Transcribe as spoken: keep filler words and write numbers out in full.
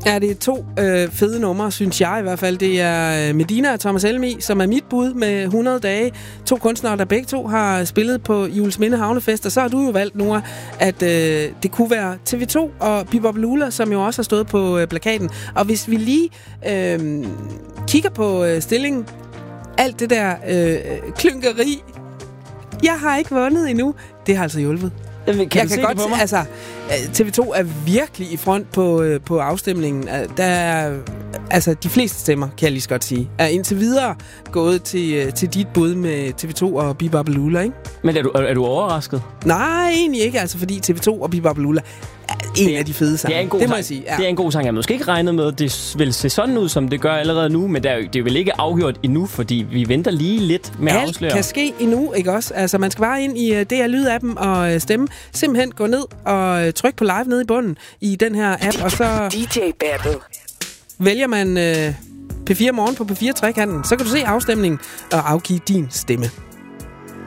Ja, det er to øh, fede numre, synes jeg i hvert fald. Det er Medina og Thomas Helmig, som er mit bud med hundrede dage. To kunstnere, der begge to har spillet på Juelsminde Havnefest. Og så har du jo valgt, Nora, at øh, det kunne være T V to og Bebop Lula, som jo også har stået på øh, plakaten. Og hvis vi lige øh, kigger på øh, stillingen, alt det der øh, klynkeri, jeg har ikke vundet endnu, det har altså hjulpet. Kan jeg kan se godt det på mig? altså T V to er virkelig i front på øh, på afstemningen. Der er altså de fleste stemmer, kan jeg lige så godt sige, er indtil videre gået til øh, til dit bud med T V to og Bebop Lula, ikke? Men er du er, er du overrasket? Nej, egentlig ikke, altså fordi T V to og Bebop Lula er en det, af de fede sange. Det er en god det må sang. jeg sige. Ja. Det er en god sang. Jeg har måske ikke regnet med, at det vil se sådan ud, som det gør allerede nu, men det er, jo, det er vel ikke afgjort endnu, fordi vi venter lige lidt med at Alt afsløre. kan ske endnu, ikke også? Altså, man skal bare ind i uh, D R Lyd-appen og uh, stemme. Simpelthen gå ned og uh, tryk på live nede i bunden i den her app, og så D J Battle. vælger man uh, P fire Morgen på P fire Trekanten. Så kan du se afstemningen og afgive din stemme.